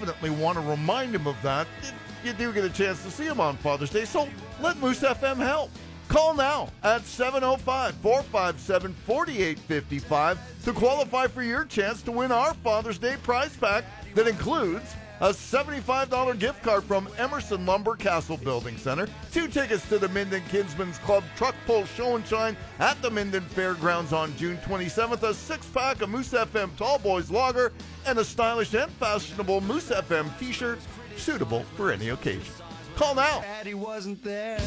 definitely want to remind him of that if you do get a chance to see him on Father's Day. So let Moose FM help. Call now at 705-457-4855 to qualify for your chance to win our Father's Day prize pack that includes a $75 gift card from Emerson Lumber Castle Building Center, 2 tickets to the Minden Kinsman's Club Truck Pull Show and Shine at the Minden Fairgrounds on June 27th, a 6-pack of Moose FM Tall Boys Lager, and a stylish and fashionable Moose FM t-shirt suitable for any occasion. Call now. Daddy wasn't there.